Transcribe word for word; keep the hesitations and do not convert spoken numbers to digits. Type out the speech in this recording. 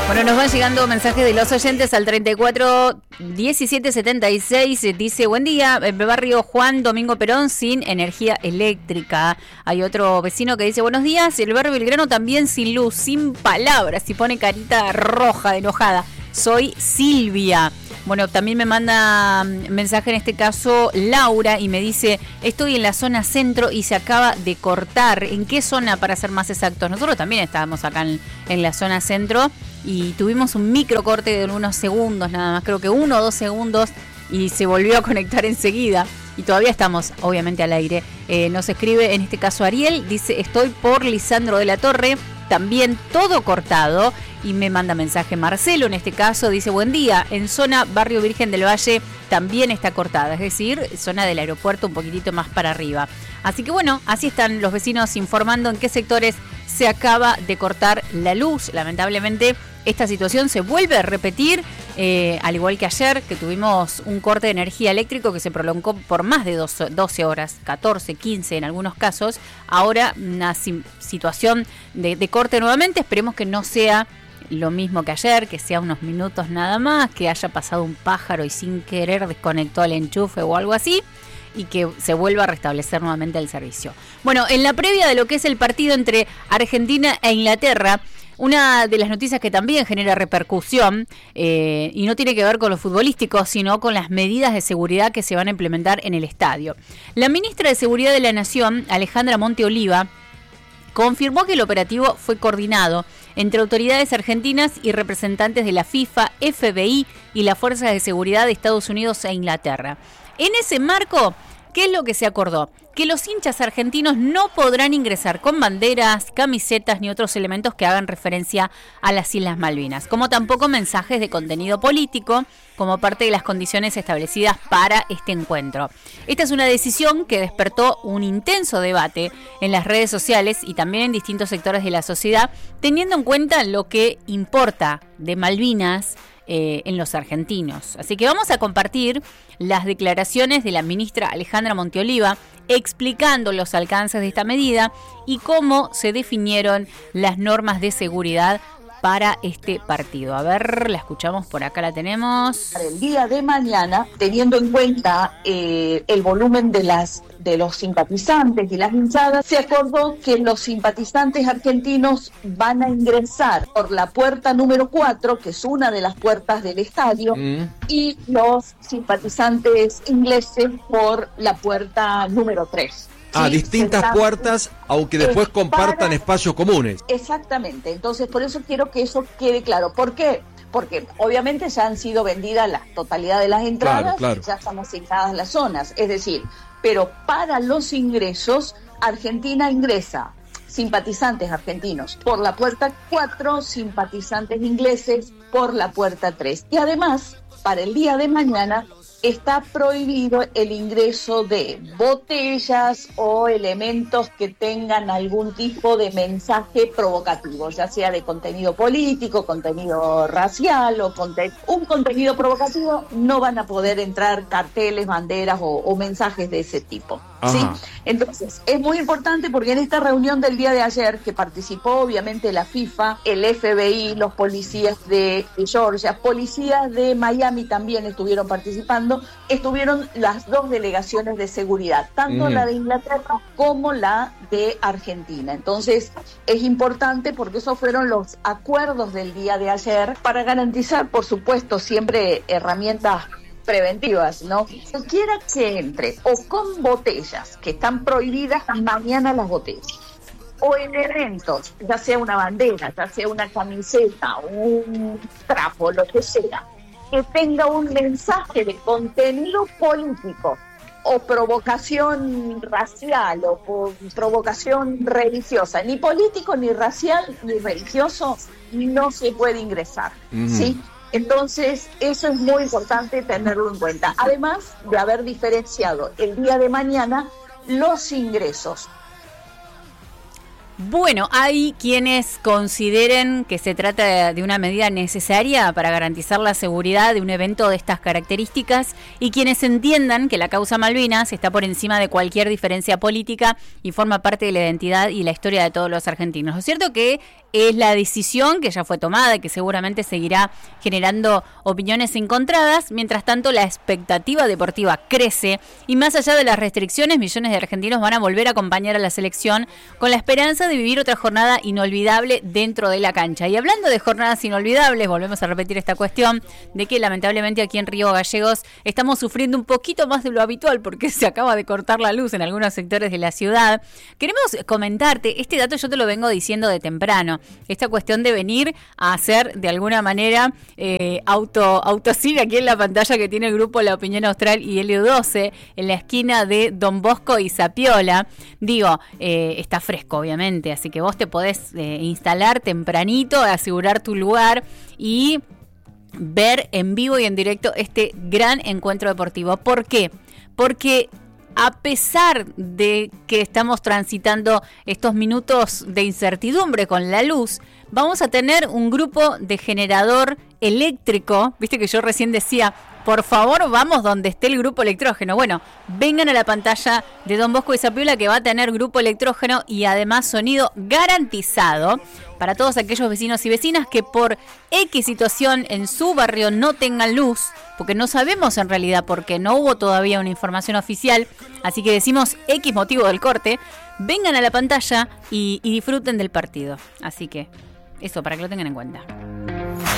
Bueno, nos van llegando mensajes de los oyentes al treinta y cuatro diecisiete setenta y seis. Dice, buen día, el barrio Juan Domingo Perón sin energía eléctrica. Hay otro vecino que dice, buenos días, el barrio Belgrano también sin luz, sin palabras, y pone carita roja de enojada. Soy Silvia. Bueno, también me manda mensaje en este caso Laura y me dice, estoy en la zona centro y se acaba de cortar. ¿En qué zona, para ser más exactos? Nosotros también estábamos acá en, en la zona centro y tuvimos un micro corte de unos segundos nada más, creo que uno o dos segundos, y se volvió a conectar enseguida. Y todavía estamos, obviamente, al aire. Eh, nos escribe, en este caso Ariel, dice, estoy por Lisandro de la Torre, también todo cortado. Y me manda mensaje Marcelo, en este caso, dice, buen día, en zona Barrio Virgen del Valle también está cortada, es decir, zona del aeropuerto un poquitito más para arriba. Así que bueno, así están los vecinos informando en qué sectores se acaba de cortar la luz. Lamentablemente, esta situación se vuelve a repetir, eh, al igual que ayer, que tuvimos un corte de energía eléctrico que se prolongó por más de doce horas, catorce, quince en algunos casos. Ahora una si- situación de, de corte nuevamente, esperemos que no sea lo mismo que ayer, que sea unos minutos nada más, que haya pasado un pájaro y sin querer desconectó el enchufe o algo así, y que se vuelva a restablecer nuevamente el servicio. Bueno, en la previa de lo que es el partido entre Argentina e Inglaterra, una de las noticias que también genera repercusión, eh, y no tiene que ver con lo futbolístico, sino con las medidas de seguridad que se van a implementar en el estadio. La ministra de Seguridad de la Nación, Alejandra Monteoliva, confirmó que el operativo fue coordinado entre autoridades argentinas y representantes de la FIFA, F B I y las Fuerzas de Seguridad de Estados Unidos e Inglaterra. En ese marco, ¿qué es lo que se acordó? Que los hinchas argentinos no podrán ingresar con banderas, camisetas ni otros elementos que hagan referencia a las Islas Malvinas, como tampoco mensajes de contenido político, como parte de las condiciones establecidas para este encuentro. Esta es una decisión que despertó un intenso debate en las redes sociales y también en distintos sectores de la sociedad, teniendo en cuenta lo que importa de Malvinas Eh, en los argentinos. Así que vamos a compartir las declaraciones de la ministra Alejandra Monteoliva explicando los alcances de esta medida y cómo se definieron las normas de seguridad para este partido. A ver, la escuchamos, por acá la tenemos. Para el día de mañana, teniendo en cuenta eh, el volumen de las de los simpatizantes y las hinchadas, se acordó que los simpatizantes argentinos van a ingresar por la puerta número cuatro, que es una de las puertas del estadio, mm. y los simpatizantes ingleses por la puerta número tres. Ah, sí, distintas está, puertas, aunque después para, compartan espacios comunes. Exactamente, entonces por eso quiero que eso quede claro. ¿Por qué? Porque obviamente ya han sido vendidas la totalidad de las entradas, claro, claro. Ya están asignadas las zonas, es decir, pero para los ingresos, Argentina ingresa simpatizantes argentinos por la puerta cuatro, simpatizantes ingleses por la puerta tres. Y además, para el día de mañana, está prohibido el ingreso de botellas o elementos que tengan algún tipo de mensaje provocativo, ya sea de contenido político, contenido racial o conten- un contenido provocativo. No van a poder entrar carteles, banderas o, o mensajes de ese tipo. ¿Sí? Entonces, es muy importante porque en esta reunión del día de ayer, que participó obviamente la FIFA, el F B I, los policías de Georgia, policías de Miami también estuvieron participando, estuvieron las dos delegaciones de seguridad, tanto mm. la de Inglaterra como la de Argentina. Entonces, es importante porque esos fueron los acuerdos del día de ayer para garantizar, por supuesto, siempre herramientas preventivas, ¿no? Cualquiera que entre o con botellas, que están prohibidas mañana las botellas, o en eventos, ya sea una bandera, ya sea una camiseta, un trapo, lo que sea, que tenga un mensaje de contenido político o provocación racial o por provocación religiosa, ni político, ni racial, ni religioso, no se puede ingresar, uh-huh. ¿sí? Entonces, eso es muy importante tenerlo en cuenta. Además de haber diferenciado el día de mañana los ingresos. Bueno, hay quienes consideren que se trata de una medida necesaria para garantizar la seguridad de un evento de estas características y quienes entiendan que la causa Malvinas está por encima de cualquier diferencia política y forma parte de la identidad y la historia de todos los argentinos. Lo cierto que es la decisión que ya fue tomada y que seguramente seguirá generando opiniones encontradas. Mientras tanto, la expectativa deportiva crece y más allá de las restricciones, millones de argentinos van a volver a acompañar a la selección con la esperanza de vivir otra jornada inolvidable dentro de la cancha. Y hablando de jornadas inolvidables, volvemos a repetir esta cuestión de que lamentablemente aquí en Río Gallegos estamos sufriendo un poquito más de lo habitual porque se acaba de cortar la luz en algunos sectores de la ciudad. Queremos comentarte, este dato yo te lo vengo diciendo de temprano, esta cuestión de venir a hacer de alguna manera eh, auto, autocine aquí en la pantalla que tiene el grupo La Opinión Austral y Helio doce en la esquina de Don Bosco y Zapiola. Digo, eh, está fresco obviamente, así que vos te podés eh, instalar tempranito, asegurar tu lugar y ver en vivo y en directo este gran encuentro deportivo. ¿Por qué? Porque a pesar de que estamos transitando estos minutos de incertidumbre con la luz, vamos a tener un grupo de generador eléctrico. Viste que yo recién decía, por favor, vamos donde esté el grupo electrógeno. Bueno, vengan a la pantalla de Don Bosco y Zapiola que va a tener grupo electrógeno y además sonido garantizado para todos aquellos vecinos y vecinas que por X situación en su barrio no tengan luz, porque no sabemos en realidad porque no hubo todavía una información oficial, así que decimos X motivo del corte, vengan a la pantalla y, y disfruten del partido. Así que eso, para que lo tengan en cuenta.